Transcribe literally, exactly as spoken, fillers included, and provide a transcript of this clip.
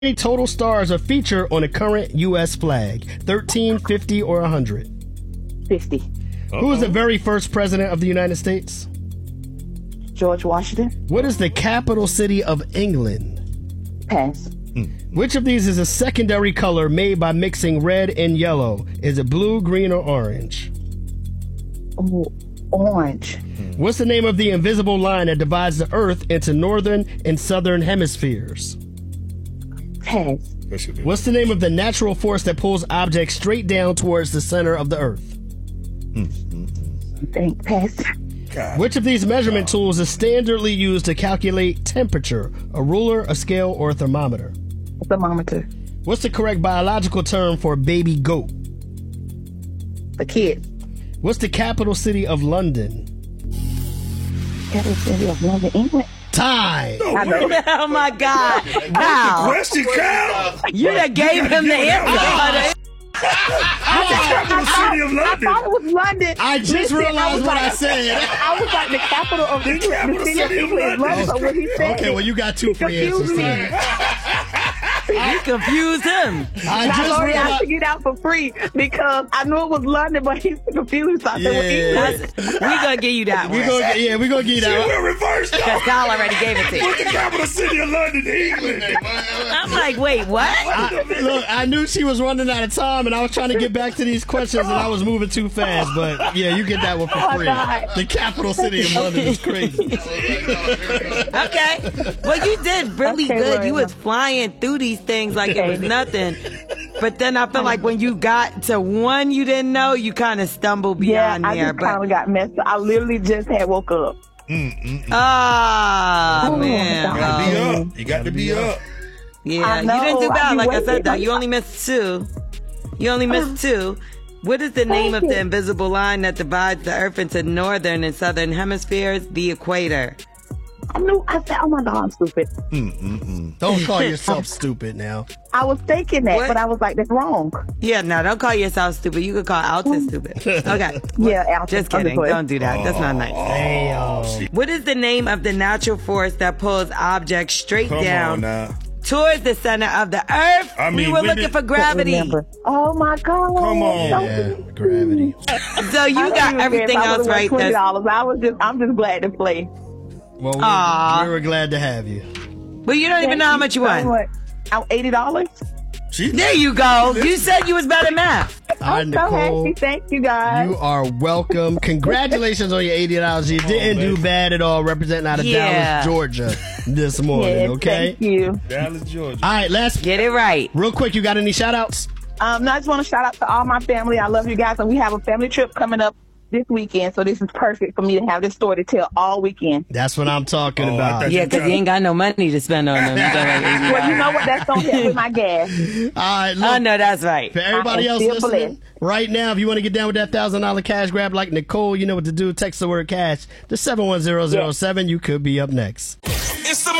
many total stars are featured on a current U S flag? thirteen, fifty, or one hundred? fifty. Uh-oh. Who was the very first president of the United States? George Washington. What is the capital city of England? Pass. Which of these is a secondary color made by mixing red and yellow? Is it blue, green, or orange? Oh, orange. What's the name of the invisible line that divides the Earth into northern and southern hemispheres? Pass. What's the name of the natural force that pulls objects straight down towards the center of the Earth? Think pass. God. Which of these measurement tools is standardly used to calculate temperature? A ruler, a scale, or a thermometer? Thermometer. What's the correct biological term for a baby goat? The kid. What's the capital city of London? Capital city of London, England. Time! I know. Oh my God. Cal. Question, Cal. You done gave him the answer. Capital city of I London. thought it was London. I just Listen, realized was what like, I said. I was like the capital of The England. capital The city of city of England is London. So when he said Okay, it, well, you got two free answers confused me. today. You confused him. I I just already had to realized. get out for free because I knew it was London, but he's confused. I said, well, Yeah. England. That's, we gonna give you that We one. gonna, yeah, we're going to get You that. went reverse, Because though. Cal already gave it to you. What's the capital city of London, England? I'm like, wait, what? I, look, I knew she was running out of time, and I was trying to get back to these questions, and I was moving too fast. But yeah, you get that one for Oh, free. God. The capital city of London is crazy. Okay. Well, you did really Okay, good. well, You was enough. flying through these things like it was Okay. nothing. But then I feel like when you got to one you didn't know, you kind of stumbled Yeah, beyond I there. just kind But of got messed up. I literally just had woke up. ah, Oh, man, God. well, Be up. You got to be up. yeah, I you didn't do know. bad. I be Like I said, waiting. though, you only missed two. You only missed two. What is the name of Thank the you. invisible line that divides the Earth into northern and southern hemispheres? The equator. I knew. I said, "Oh my God, I'm stupid." Don't call yourself stupid now. I was thinking that, What? but I was like, "That's wrong." Yeah, no, don't call yourself stupid. You could call Alton stupid. Okay. Yeah, Alton, Just kidding. understood. Don't do that. That's not nice. Damn. What is the name of the natural force that pulls objects straight Come on down now. towards the center of the Earth? I mean, we were when looking did- for gravity. Remember. Oh my God! Come on. Yeah, gravity. So you got everything else right. Twenty That's, dollars. I was just. I'm just glad to play. Well, we, Aw. we were glad to have you. but you don't even know how much you won. I'm eighty dollars. She, There you go. You said you was better at math. All right, I'm so Nicole. happy. Thank you guys. You are welcome. Congratulations on your eighty dollars. You didn't do bad at all representing out of Yeah. Dallas, Georgia this morning, Yes, okay? Thank you. Dallas, Georgia. All right, last, Get it right. real quick, you got any shout outs? Um, no, I just want to shout out to all my family. I love you guys, and we have a family trip coming up this weekend, so this is perfect for me to have this story to tell all weekend. That's what I'm talking Oh, I about. thought Yeah, because you ain't got no money to spend on them. You got like eighty Well, you know what? That's gonna help with my gas. All right, look, Oh, no, that's right. for everybody I am else still listening, blessed. right now, if you want to get down with that one thousand dollars cash grab like Nicole, you know what to do. Text the word cash to seven one zero zero seven. You could be up next. It's the